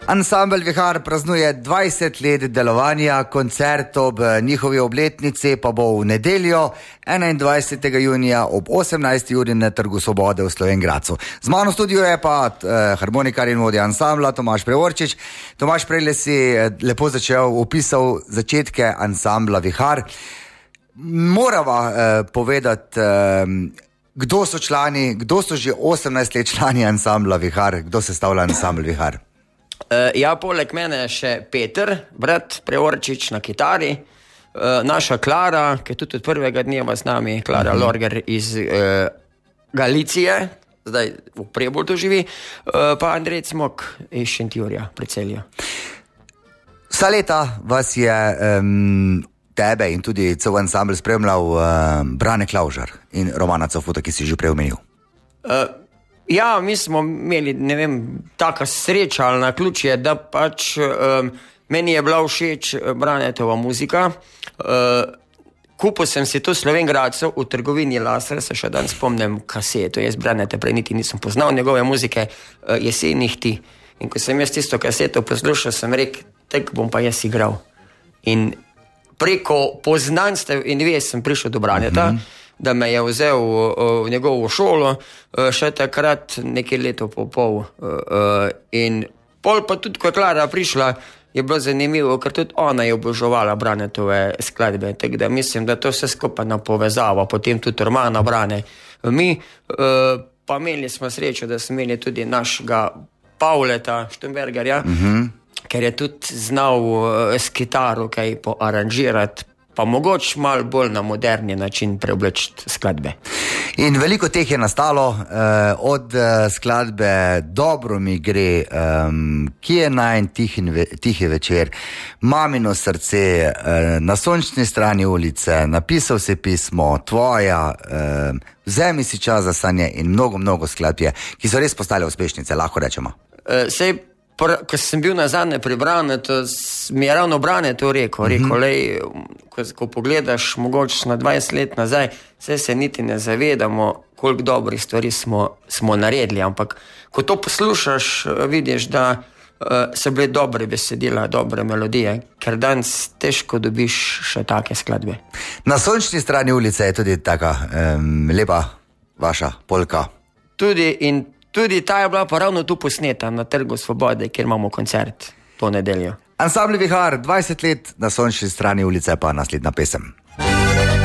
Ansambel Vihar praznuje 20 let delovanja, koncert ob njihovi obletnici pa bo v nedeljo 21. junija ob 18. uri na Trgu Svobode v Slovenj Gradcu. Z mano v studiu je pa harmonikar in vodja ansambla Tomaž Prevorčič. Tomaž, prej si lepo opisal začetke ansambla Vihar. Morava povedati, kdo so člani, kdo so že 18 let člani ansambla Vihar, kdo sestavlja ansambl Vihar? Ja, poleg mene še Peter, brat Prevorčič na kitari, naša Klara, ki je tudi od prvega dneva z nami, Klara Lorger iz Galicije, zdaj v Preboldu živi, pa Andrej Cmok iz Šentjurja, Precelja. Vsa leta vas je tebe in tudi cel ansambl spremljal Brane Klavžar in Romana Cofuta, ki si že prej omenil. Ja, mi smo imeli, ne vem, taka sreča ali naključje, da pač meni je bila všeč Branetova muzika. Kupil sem si to v Slovenj Gradcu v trgovini Laser, se še dan spomnim kaseto. Jaz Branete prej niti nisem poznal njegove muzike, Jesenih ti. In ko sem jaz tisto kaseto poslušal, sem rekel, tak bom pa jaz igral. In preko poznanstev in vez sem prišel do Braneta, da me je vzel v njegovo šolo, še takrat nekaj leto po pol. In pol pa tudi, ko je Klara prišla, je bilo zanimivo, ker tudi ona je oboževala Branetove skladbe. Tako da mislim, da to vse skupaj napovezava, potem tudi Romana Brane. Mi pa imeli smo srečo, da smo imeli tudi našega Pavleta Štumbergerja, ker je tudi znal s kitaro kaj poaranžirati, pa mogoče malo bolj na moderni način preoblečiti skladbe. In veliko teh je nastalo, od skladbe Dobro mi gre, Kje je najin tihi večer, Mamino srce, Na sončni strani ulice, Napisal si pismo, Tvoja, Vzemi si čas za sanje in mnogo skladb je, ki so res postale uspešnice, lahko rečemo. Ko sem bil nazadnje pri Branetu, mi je ravno Branet to rekel, lej, ko pogledaš mogoče na 20 let nazaj, se niti ne zavedamo, koliko dobrih stvari smo naredili, ampak ko to poslušaš, vidiš, da so bile dobre besedila, dobre melodije, ker danes težko dobiš še take skladbe. Na sončni strani ulice je tudi taka lepa vaša polka. Tudi ta je bila pa ravno tu posneta na Trgu Svobode, kjer imamo koncert to nedeljo. Ansambl Vihar, 20 let, Na sončni strani ulice pa naslednja pesem.